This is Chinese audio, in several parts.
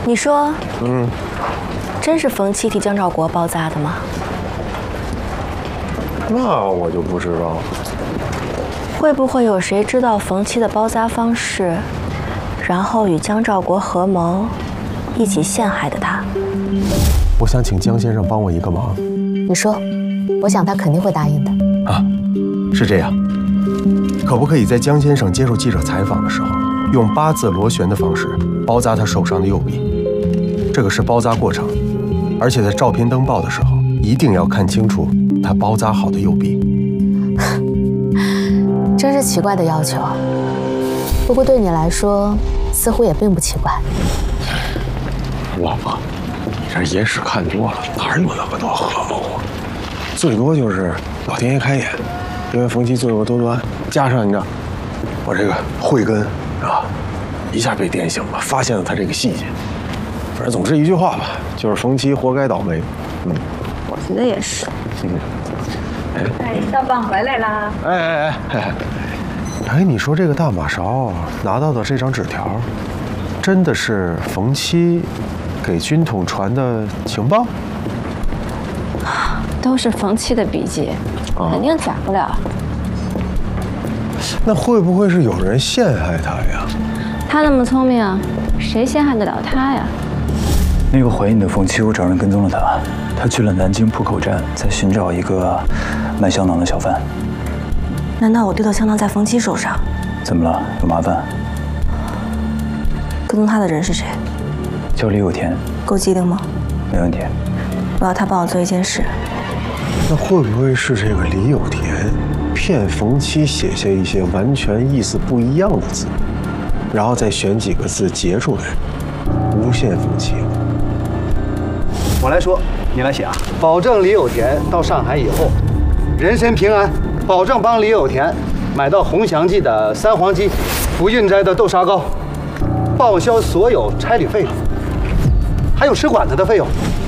你说，真是冯七替江兆国包扎的吗？ 那我就不知道了。 会不会有谁知道冯七的包扎方式，然后与江兆国合谋，一起陷害的他？ 我想请江先生帮我一个忙。 你说，我想他肯定会答应的。 啊，是这样，可不可以在江先生接受记者采访的时候，用8字螺旋的方式包扎他手上的右臂？这个是包扎过程，而且在照片登报的时候，一定要看清楚他包扎好的右臂。 真是奇怪的要求，不过对你来说，似乎也并不奇怪。 老婆，你这野史看多了，哪有那么多合谋啊？最多就是老天爷开眼，因为冯七罪恶多端，加上你知道我这个慧根啊，一下被点醒了，发现了他这个细节。反正总之一句话吧，就是冯七活该倒霉。 我觉得也是。 哎，大棒回来啦！ 哎，你说这个大马勺拿到的这张纸条，真的是冯七给军统传的情报？ 都是冯七的笔记，肯定假不了。 那会不会是有人陷害他呀？ 他那么聪明，谁陷害得了他呀？ 那个怀孕的冯七，我找人跟踪了他，他去了南京浦口站，在寻找一个卖香囊的小贩。 难道我丢的香囊在冯七手上？ 怎么了？有麻烦？ 跟踪他的人是谁？ 叫李有田。 够机灵吗？ 没问题。 我要他帮我做一件事。 那会不会是这个李有田骗冯七写下一些完全意思不一样的字，然后再选几个字截出来，诬陷冯七？ 我来说，你来写啊！保证李有田到上海以后，人身平安，保证帮李有田买到鸿祥记的3黄鸡、福运斋的豆沙糕，报销所有差旅费用，还有使馆子的费用。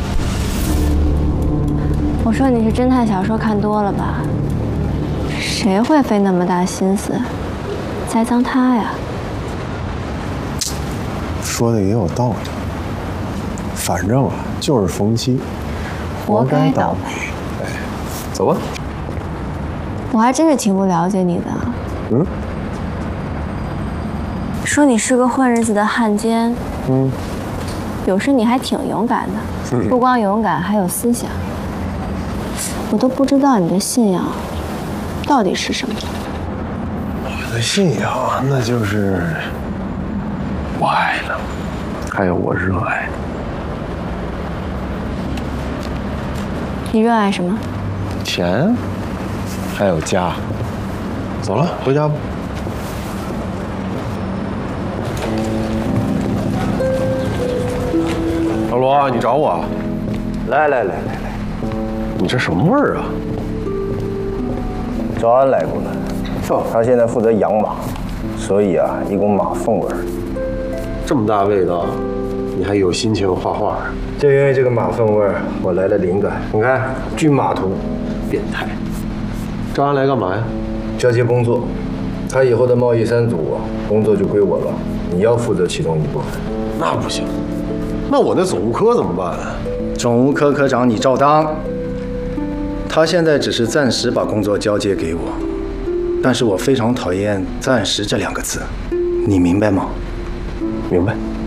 我说你是侦探小说看多了吧？谁会费那么大心思栽赃他呀？ 说的也有道理。反正啊，就是冯七， 活该倒霉。 哎，走吧。 我还真是挺不了解你的。说你是个混日子的汉奸。有时你还挺勇敢的，不光勇敢，还有思想。我都不知道你的信仰到底是什么。 我的信仰那就是我爱的，还有我热爱的。 你热爱什么？ 钱，还有家。走了，回家吧。老罗，你找我？ 来， 你这什么味儿啊？ 赵安来过了，他现在负责养马，所以啊，一股马粪味儿。 这么大味道，你还有心情画画？ 就因为这个马粪味儿，我来了灵感。你看，骏马图， 变态！赵安来干嘛呀？ 交接工作。他以后的贸易3组工作就归我了，你要负责其中一部分。 那不行，那我那总务科怎么办啊？ 总务科科长你照当。他现在只是暂时把工作交接给我，但是我非常讨厌“暂时”这2个字，你明白吗？ 明白。